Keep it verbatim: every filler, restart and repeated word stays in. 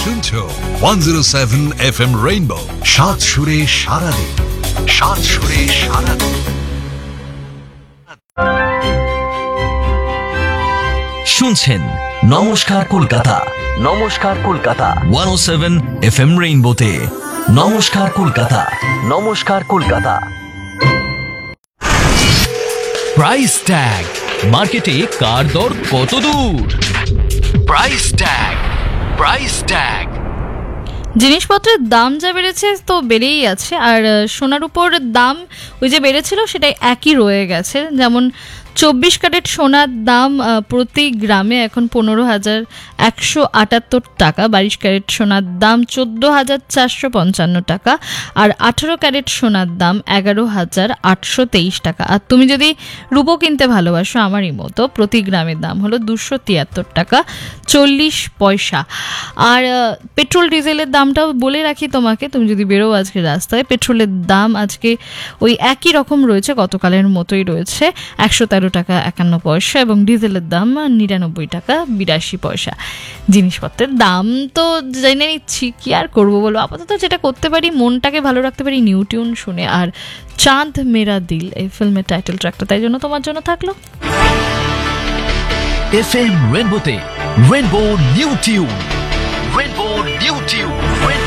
শুনছো one zero seven F M rainbow, সাত সুরে সারাদিন, সাত সুরে সারাদিন। শুনছেন নমস্কার কলকাতা, নমস্কার কলকাতা ওয়ান ও সেভেন এফ এম রেইনবোতে। নমস্কার কলকাতা, নমস্কার কলকাতা। প্রাইস ট্যাগ, মার্কেটে কার দর কত দূর? Price tag, price tag. জিনিসপত্রের দাম যা বেড়েছে তো বেড়েই আছে, আর সোনার উপর দাম ওই যে বেড়েছিল সেটাই একই রয়ে গেছে। যেমন চব্বিশ ক্যারেট সোনার দাম প্রতি গ্রামে এখন পনেরো হাজার একশো আটাত্তর টাকা, বাইশ ক্যারেট সোনার দাম চোদ্দ হাজার চারশো পঞ্চান্ন টাকা, আর আঠেরো ক্যারেট সোনার দাম এগারো হাজার আটশো তেইশ টাকা। আর তুমি যদি রূপো কিনতে ভালোবাসো আমারই মতো, প্রতি গ্রামের দাম হলো দুশো তিয়াত্তর টাকা চল্লিশ পয়সা। আর পেট্রোল ডিজেলের দামটাও বলে রাখি তোমাকে, তুমি যদি বেরো আজকে রাস্তায়, পেট্রোলের দাম আজকে ওই একই রকম রয়েছে, গতকালের মতোই রয়েছে, একশো তেরো টাকা একান্ন পয়সা, এবং ডিজেলের দাম নিরানব্বই টাকা বিরাশি পয়সা। জিনিসপত্রের দাম তো জেনে নিচ্ছি, কি আর করবো বলো। আপাতত যেটা করতে পারি, মনটাকে ভালো রাখতে পারি নিউ টিউন শুনে, আর চাঁদ মেরা দিল এই ফিল্মের টাইটেল ট্র্যাকটা তাই জন্য তোমার জন্য থাকলো। F M রেইনবোতে rainbow new tune, rainbow new tune.